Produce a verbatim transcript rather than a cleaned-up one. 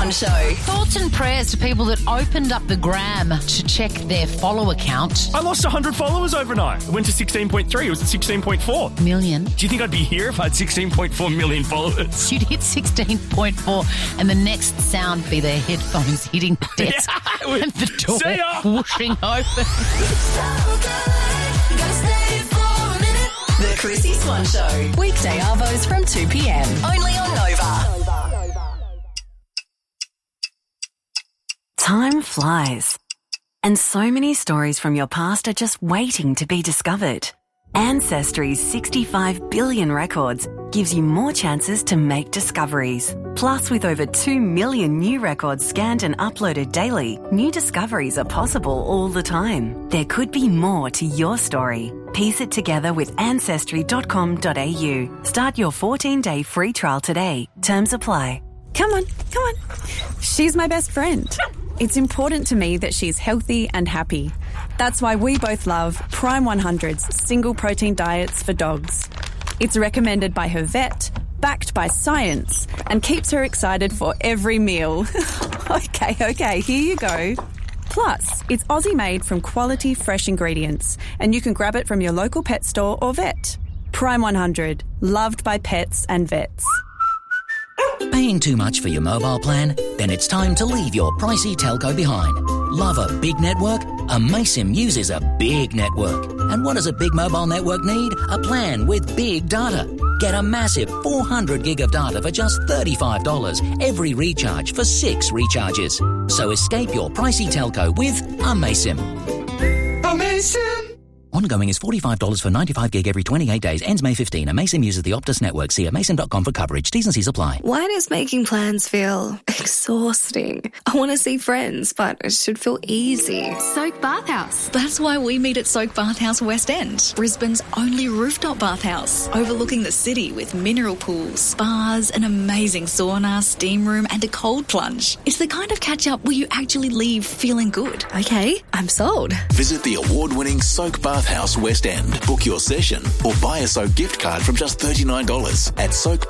Swan Show. Thoughts and prayers to people that opened up the gram to check their follow account. I lost one hundred followers overnight. It went to sixteen point three. It was at sixteen point four. Million. Do you think I'd be here if I had sixteen point four million followers? You'd hit sixteen point four and the next sound be their headphones hitting the desk Yeah, and the door see ya. whooshing open. The Chrissy Swan Show. Weekday arvos from two p.m. Only on Nova. Time flies, and so many stories from your past are just waiting to be discovered. Ancestry's sixty-five billion records gives you more chances to make discoveries. Plus, with over two million new records scanned and uploaded daily, new discoveries are possible all the time. There could be more to your story. Piece it together with ancestry dot com dot a u. Start your fourteen-day free trial today. Terms apply. Come on, come on. She's my best friend. It's important to me that she's healthy and happy. That's why we both love Prime one hundred's single protein diets for dogs. It's recommended by her vet, backed by science, and keeps her excited for every meal. okay, okay, here you go. Plus, it's Aussie-made from quality fresh ingredients, and you can grab it from your local pet store or vet. Prime one hundred, loved by pets and vets. Paying too much for your mobile plan? Then it's time to leave your pricey telco behind. Love a big network? Amaysim uses a big network. And what does a big mobile network need? A plan with big data. Get a massive four hundred gig of data for just thirty-five dollars every recharge for six recharges. So escape your pricey telco with Amaysim. Amaysim! Ongoing is forty-five dollars for ninety-five gig every twenty-eight days. Ends May fifteenth. Amaysim uses the Optus network. See amaysim dot com for coverage. T's and C's apply. Why does making plans feel exhausting? I want to see friends, but it should feel easy. Soak Bathhouse. That's why we meet at Soak Bathhouse West End, Brisbane's only rooftop bathhouse, overlooking the city with mineral pools, spas, an amazing sauna, steam room, and a cold plunge. It's the kind of catch-up where you actually leave feeling good. Okay, I'm sold. Visit the award-winning Soak Bathhouse West End. Book your session or buy a Soak gift card from just thirty-nine dollars at soak